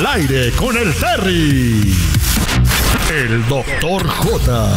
aire con el Terry. El Dr. J.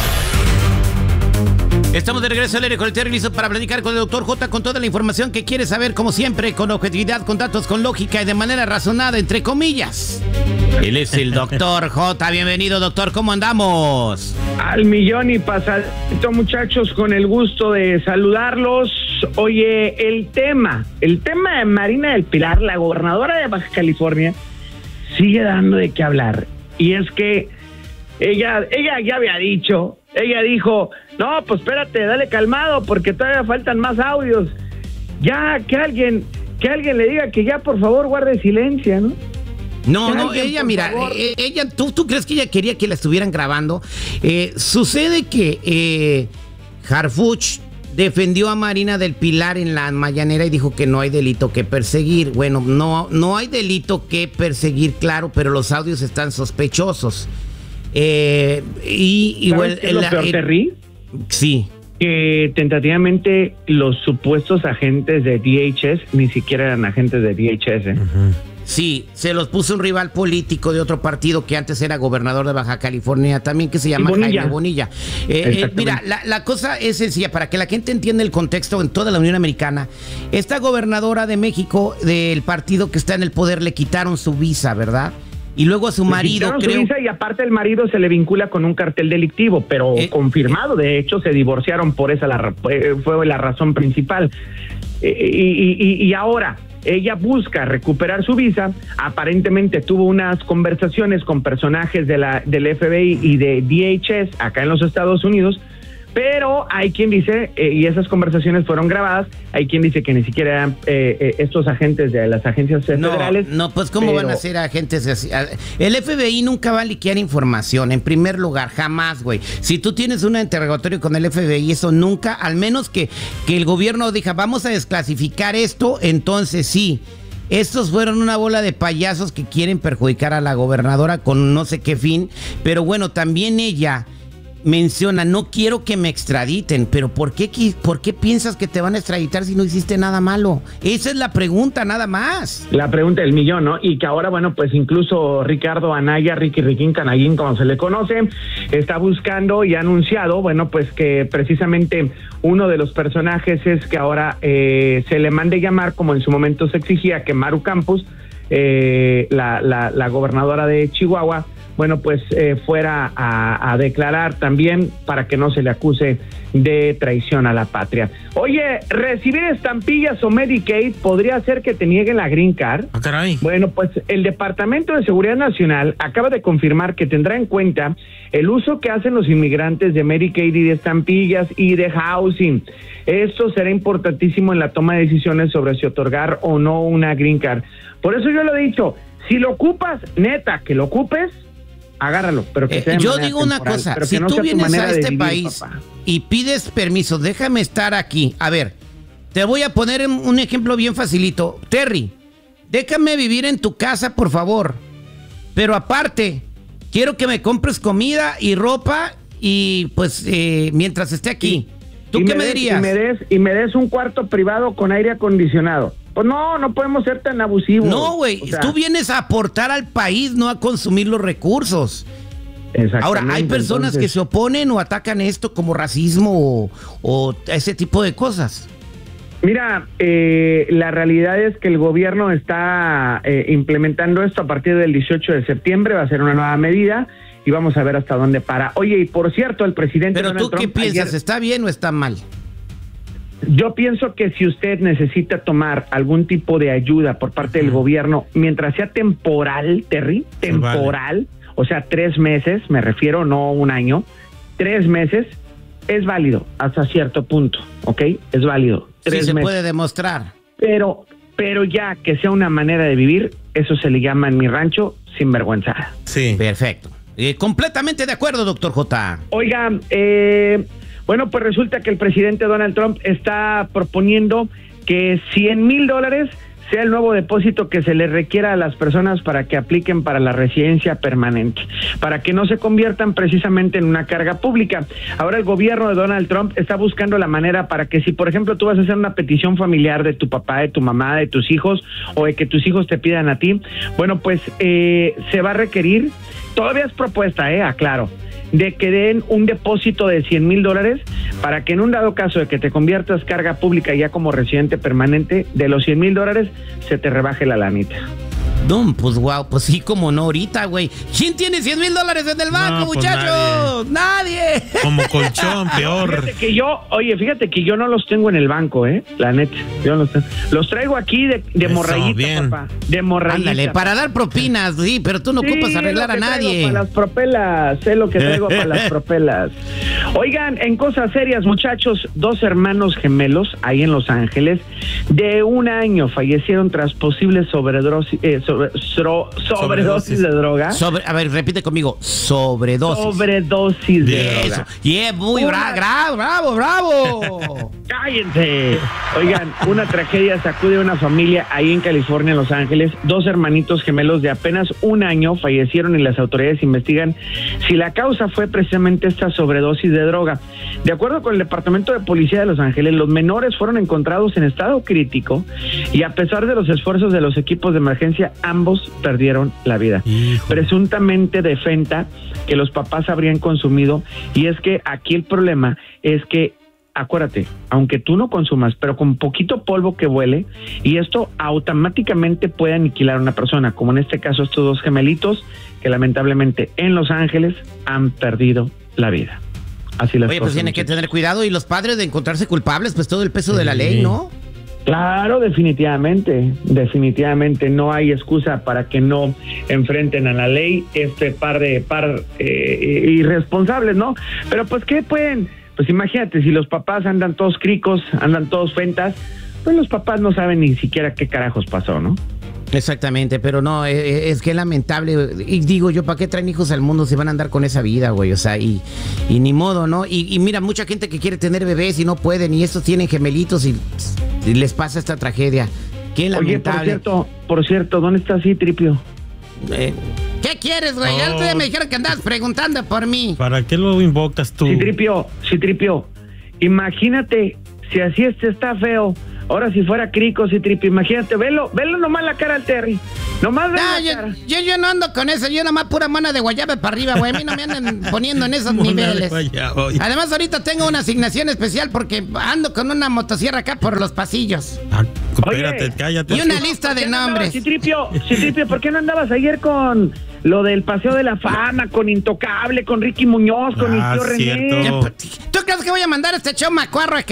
Estamos de regreso al aire con el Terry, listo para platicar con el Dr. J con toda la información que quiere saber, como siempre, con objetividad, con datos, con lógica y de manera razonada, entre comillas. Él es el Dr. J. Bienvenido, doctor. ¿Cómo andamos? Al millón y pasadito, muchachos, con el gusto de saludarlos. Oye, el tema de Marina del Pilar, la gobernadora de Baja California, sigue dando de qué hablar. Y es que ella ya había dicho, ella dijo, no, pues espérate, dale calmado, porque todavía faltan más audios. Ya, que alguien le diga que ya, por favor, guarde silencio, ¿no? No, ella, mira, ella, ¿tú crees que ella quería que la estuvieran grabando? Sucede que Harfuch defendió a Marina del Pilar en la mañanera y dijo que no hay delito que perseguir. Bueno, no hay delito que perseguir, claro, pero los audios están sospechosos. ¿Sabes qué es lo peor, Terry? Sí. Que tentativamente los supuestos agentes de DHS ni siquiera eran agentes de DHS. Sí, se los puso un rival político de otro partido que antes era gobernador de Baja California, también, que se llama Jaime Bonilla. Mira, la cosa es sencilla, para que la gente entienda el contexto en toda la Unión Americana. Esta gobernadora de México, del partido que está en el poder, le quitaron su visa, ¿verdad? Y luego a su marido, creo. Y aparte el marido se le vincula con un cartel delictivo, pero confirmado. De hecho, se divorciaron por esa fue la razón principal. Y ahora ella busca recuperar su visa. Aparentemente tuvo unas conversaciones con personajes del FBI y de DHS acá en los Estados Unidos. Pero hay quien dice, y esas conversaciones fueron grabadas, hay quien dice que ni siquiera eran estos agentes de las agencias federales. No, pues ¿cómo van a ser agentes así? El FBI nunca va a liquear información, en primer lugar, jamás, güey. Si tú tienes un interrogatorio con el FBI, eso nunca, al menos que el gobierno diga, vamos a desclasificar esto, entonces sí. Estos fueron una bola de payasos que quieren perjudicar a la gobernadora con no sé qué fin, pero bueno, también ella menciona, no quiero que me extraditen, pero ¿por qué piensas que te van a extraditar si no hiciste nada malo? Esa es la pregunta, nada más. La pregunta del millón, ¿no? Y que ahora, bueno, pues incluso Ricardo Anaya, Riquín Canallín, como se le conoce, está buscando y ha anunciado, bueno, pues que precisamente uno de los personajes es que ahora se le mande llamar, como en su momento se exigía, que Maru Campos, la gobernadora de Chihuahua, bueno, pues fuera a declarar también para que no se le acuse de traición a la patria. Oye, recibir estampillas o Medicaid podría hacer que te nieguen la Green Card. Ah, caray. Bueno, pues el Departamento de Seguridad Nacional acaba de confirmar que tendrá en cuenta el uso que hacen los inmigrantes de Medicaid y de estampillas y de housing. Esto será importantísimo en la toma de decisiones sobre si otorgar o no una Green Card. Por eso yo lo he dicho, si lo ocupas, neta, que lo ocupes, agárralo, pero que sea yo digo una cosa, si tú vienes a este país y pides permiso, déjame estar aquí. A ver, te voy a poner un ejemplo bien facilito. Terry, déjame vivir en tu casa, por favor. Pero aparte, quiero que me compres comida y ropa y pues mientras esté aquí. ¿Tú qué me dirías? Y me des un cuarto privado con aire acondicionado. Pues no podemos ser tan abusivos. No, güey, tú vienes a aportar al país, no a consumir los recursos. Ahora, hay personas que se oponen o atacan esto como racismo o ese tipo de cosas. Mira, la realidad es que el gobierno está implementando esto a partir del 18 de septiembre, va a ser una nueva medida y vamos a ver hasta dónde para. Oye, y por cierto, el presidente Pero Donald tú, ¿qué Trump piensas? ¿Está bien o está mal? Yo pienso que si usted necesita tomar algún tipo de ayuda por parte del gobierno, mientras sea temporal, Terry, temporal, o sea, 3 meses, me refiero, no un año, 3 meses, es válido hasta cierto punto, ¿ok? Es válido. 3 meses. Sí, se puede demostrar. Pero ya que sea una manera de vivir, eso se le llama en mi rancho sinvergüenza. Sí. Perfecto. Completamente de acuerdo, doctor J. Oiga, bueno, pues resulta que el presidente Donald Trump está proponiendo que $100,000 sea el nuevo depósito que se le requiera a las personas para que apliquen para la residencia permanente, para que no se conviertan precisamente en una carga pública. Ahora el gobierno de Donald Trump está buscando la manera para que si, por ejemplo, tú vas a hacer una petición familiar de tu papá, de tu mamá, de tus hijos, o de que tus hijos te pidan a ti, bueno, pues se va a requerir, todavía es propuesta, aclaro, de que den un depósito de $100,000 para que en un dado caso de que te conviertas carga pública ya como residente permanente, de los $100,000 se te rebaje la lanita. No, pues wow, pues sí, como no ahorita, güey. ¿Quién tiene $100,000 en el banco, No, pues muchachos? Nadie. Como colchón, peor. Fíjate que yo no los tengo en el banco, la neta. Yo no los tengo. Los traigo aquí de morrayita, bien. papá. De morrayita. Ándale, para dar propinas, sí, pero tú no ocupas arreglar a nadie. Para las propelas, sé lo que traigo para las propelas. Oigan, en cosas serias, muchachos, 2 hermanos gemelos ahí en Los Ángeles de 1 año fallecieron tras posibles sobredosis de droga. A ver, repite conmigo, sobredosis. Sobredosis de droga. Y es muy bravo. ¡Cállense! Oigan, una tragedia sacude a una familia ahí en California, en Los Ángeles. 2 hermanitos gemelos de apenas 1 año fallecieron y las autoridades investigan si la causa fue precisamente esta sobredosis de droga. De acuerdo con el Departamento de Policía de Los Ángeles, los menores fueron encontrados en estado crítico y a pesar de los esfuerzos de los equipos de emergencia, ambos perdieron la vida. Presuntamente de fenta que los papás habrían consumido, y es que aquí el problema es que, acuérdate, aunque tú no consumas, pero con poquito polvo que huele, y esto automáticamente puede aniquilar a una persona, como en este caso estos 2 gemelitos que lamentablemente en Los Ángeles han perdido la vida. Así las Oye, cosas, pues tiene que tener cuidado, y los padres de encontrarse culpables, pues todo el peso de la ley, ¿no? Claro, definitivamente no hay excusa para que no enfrenten a la ley este par irresponsables, ¿no? Pero pues ¿qué pueden? Pues imagínate, si los papás andan todos cricos, andan todos fentas, pues los papás no saben ni siquiera qué carajos pasó, ¿no? Exactamente, pero no, es que es lamentable. Y digo yo, ¿para qué traen hijos al mundo si van a andar con esa vida, güey? O sea, y ni modo, ¿no? Y mira, mucha gente que quiere tener bebés y no pueden, y estos tienen gemelitos y les pasa esta tragedia. Qué lamentable. Oye, por cierto, ¿dónde está Citripio? ¿Qué quieres, güey? Ya ustedes me dijeron que andabas preguntando por mí. ¿Para qué lo invocas tú? Citripio, imagínate si así está feo. Ahora si fuera crico, Citripio, imagínate, velo nomás la cara al Terry. Nomás ve la cara. Yo no ando con eso, yo nomás pura mano de guayaba para arriba, güey. A mí no me andan poniendo en esos niveles. Además, ahorita tengo una asignación especial porque ando con una motosierra acá por los pasillos. Espérate, cállate. Y una lista de nombres. Citripio, ¿por qué no andabas ayer con lo del Paseo de la Fama, con Intocable, con Ricky Muñoz, con el tío René? ¿Tú crees que voy a mandar este show macuarro